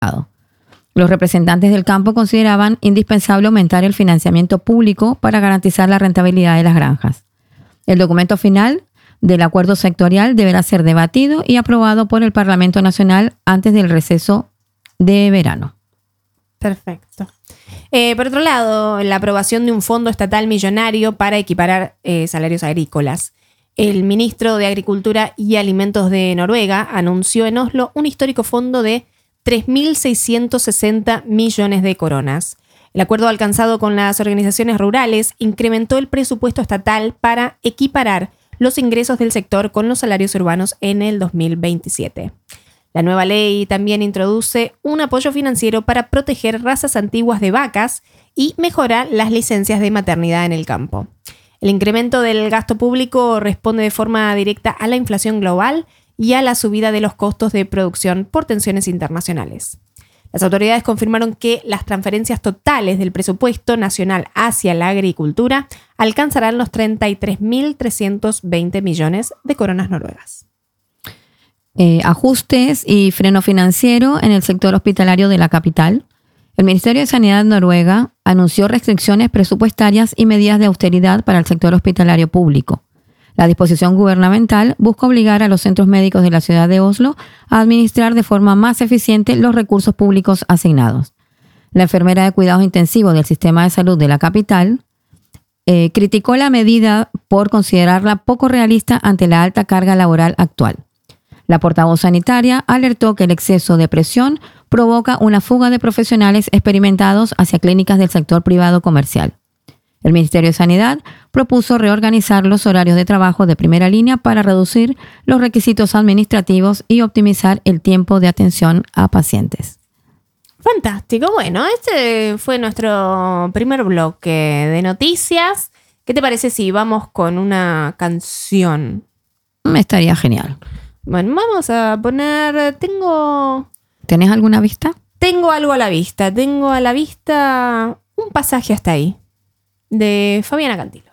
Los representantes del campo consideraban indispensable aumentar el financiamiento público para garantizar la rentabilidad de las granjas. El documento final del acuerdo sectorial deberá ser debatido y aprobado por el Parlamento Nacional antes del receso de verano. Perfecto. Por otro lado, la aprobación de un fondo estatal millonario para equiparar salarios agrícolas. El ministro de Agricultura y Alimentos de Noruega anunció en Oslo un histórico fondo de 3.660 millones de coronas. El acuerdo alcanzado con las organizaciones rurales incrementó el presupuesto estatal para equiparar los ingresos del sector con los salarios urbanos en el 2027. La nueva ley también introduce un apoyo financiero para proteger razas antiguas de vacas y mejorar las licencias de maternidad en el campo. El incremento del gasto público responde de forma directa a la inflación global y a la subida de los costos de producción por tensiones internacionales. Las autoridades confirmaron que las transferencias totales del presupuesto nacional hacia la agricultura alcanzarán los 33.320 millones de coronas noruegas. Ajustes y freno financiero en el sector hospitalario de la capital. El Ministerio de Sanidad de Noruega anunció restricciones presupuestarias y medidas de austeridad para el sector hospitalario público. La disposición gubernamental busca obligar a los centros médicos de la ciudad de Oslo a administrar de forma más eficiente los recursos públicos asignados. La enfermera de cuidados intensivos del sistema de salud de la capital criticó la medida por considerarla poco realista ante la alta carga laboral actual. La portavoz sanitaria alertó que el exceso de presión provoca una fuga de profesionales experimentados hacia clínicas del sector privado comercial. El Ministerio de Sanidad propuso reorganizar los horarios de trabajo de primera línea para reducir los requisitos administrativos y optimizar el tiempo de atención a pacientes. Fantástico. Bueno, este fue nuestro primer bloque de noticias. ¿Qué te parece si vamos con una canción? Estaría genial. Bueno, vamos a poner... ¿Tenés alguna vista? Tengo algo a la vista. Tengo a la vista un pasaje hasta ahí, de Fabiana Cantilo.